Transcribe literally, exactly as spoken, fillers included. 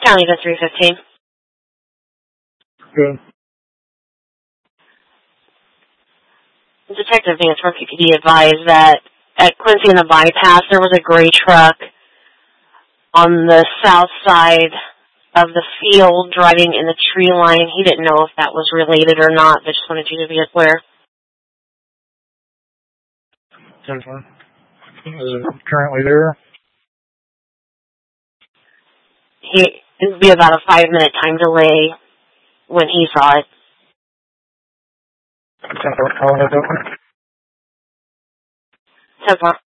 County to three fifteen. Good. Detective Vance from P P D advised that at Quincy and the bypass, there was a gray truck on the south side of the field driving in the tree line. He didn't know if that was related or not, but just wanted you to be aware. Is it currently there? He, it would be about a five-minute time delay when he saw it. ten four, calling it over. ten four.